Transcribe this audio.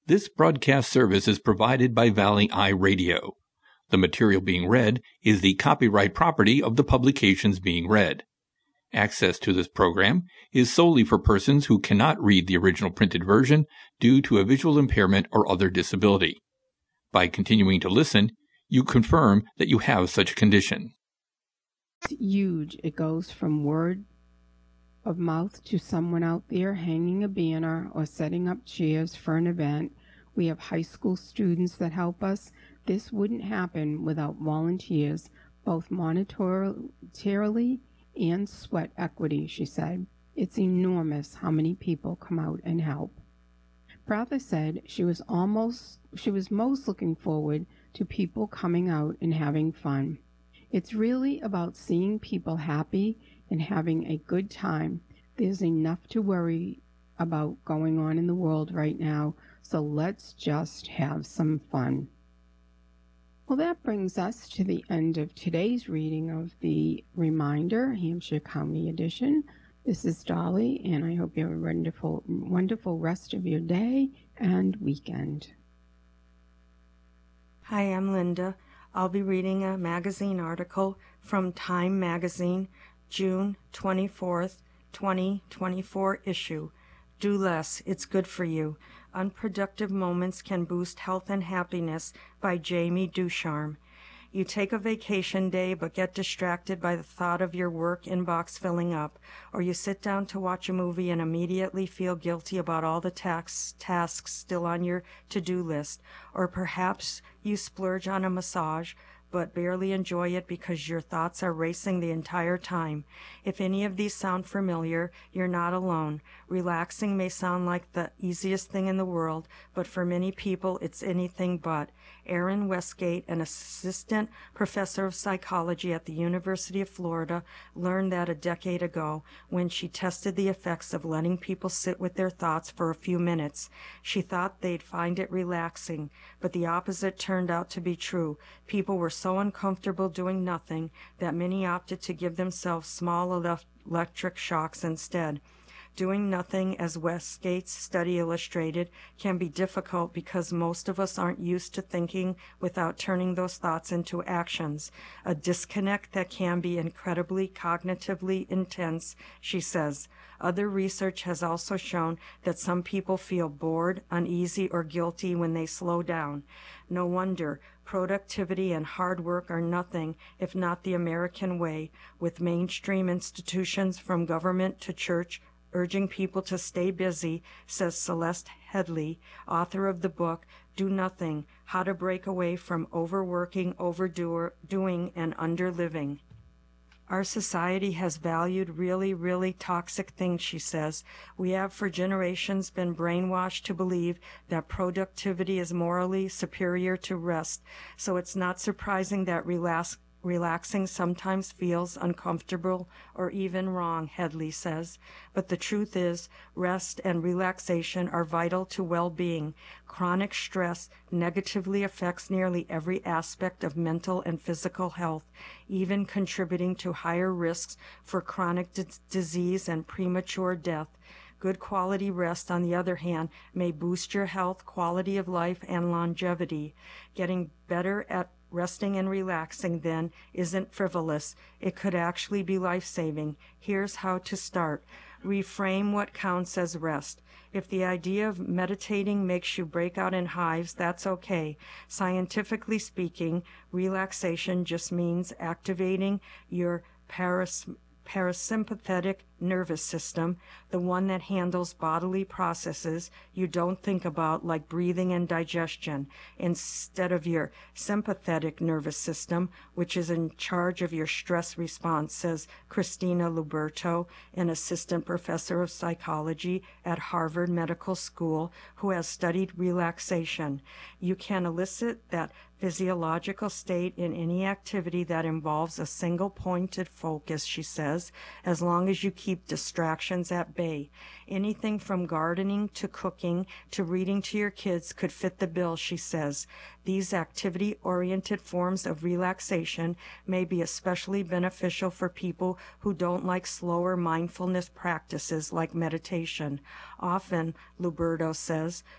This broadcast service is provided by Valley Eye Radio. The material being read is the copyright property of the publications being read. Access to this program is solely for persons who cannot read the original printed version due to a visual impairment or other disability. By continuing to listen, you confirm that you have such a condition. It's huge. It goes from word of mouth to someone out there hanging a banner or setting up chairs for an event. We have high school students that help us. This wouldn't happen without volunteers, both monetarily and sweat equity, she said. It's enormous how many people come out and help. Prather said she was most looking forward to people coming out and having fun. It's really about seeing people happy and having a good time. There's enough to worry about going on in the world right now, so let's just have some fun. Well, that brings us to the end of today's reading of the Reminder, Hampshire County Edition. This is Dolly, and I hope you have a wonderful, wonderful rest of your day and weekend. Hi, I'm Linda. I'll be reading a magazine article from Time Magazine, June 24th, 2024 issue. Do less, it's good for you. Unproductive Moments Can Boost Health and Happiness by Jamie Ducharme. You take a vacation day but get distracted by the thought of your work inbox filling up, or you sit down to watch a movie and immediately feel guilty about all the tasks still on your to-do list, or perhaps you splurge on a massage but barely enjoy it because your thoughts are racing the entire time. If any of these sound familiar, you're not alone. Relaxing may sound like the easiest thing in the world, but for many people it's anything but. Erin Westgate, an assistant professor of psychology at the University of Florida, learned that a decade ago when she tested the effects of letting people sit with their thoughts for a few minutes. She thought they'd find it relaxing, but the opposite turned out to be true. People were so uncomfortable doing nothing that many opted to give themselves small electric shocks instead. Doing nothing, as Westgate's study illustrated, can be difficult because most of us aren't used to thinking without turning those thoughts into actions, a disconnect that can be incredibly cognitively intense, she says. Other research has also shown that some people feel bored, uneasy, or guilty when they slow down. No wonder. Productivity and hard work are nothing if not the American way, with mainstream institutions from government to church urging people to stay busy, says Celeste Headley, author of the book Do Nothing: How to Break Away from Overworking, Overdoing, and Underliving. Our society has valued really, really toxic things, she says. We have for generations been brainwashed to believe that productivity is morally superior to rest, so it's not surprising that relaxing sometimes feels uncomfortable or even wrong, Headley says. But the truth is, rest and relaxation are vital to well-being. Chronic stress negatively affects nearly every aspect of mental and physical health, even contributing to higher risks for chronic disease and premature death. Good quality rest, on the other hand, may boost your health, quality of life, and longevity. Getting better at resting and relaxing, then, isn't frivolous. It could actually be life-saving. Here's how to start. Reframe what counts as rest. If the idea of meditating makes you break out in hives, that's okay. Scientifically speaking, relaxation just means activating your parasympathetic nervous system, the one that handles bodily processes you don't think about, like breathing and digestion, instead of your sympathetic nervous system, which is in charge of your stress response, says Christina Luberto, an assistant professor of psychology at Harvard Medical School who has studied relaxation. You can elicit that physiological state in any activity that involves a single pointed focus, she says, as long as you keep distractions at bay. Anything from gardening to cooking to reading to your kids could fit the bill, she says. These activity-oriented forms of relaxation may be especially beneficial for people who don't like slower mindfulness practices like meditation. Often, Luberto says,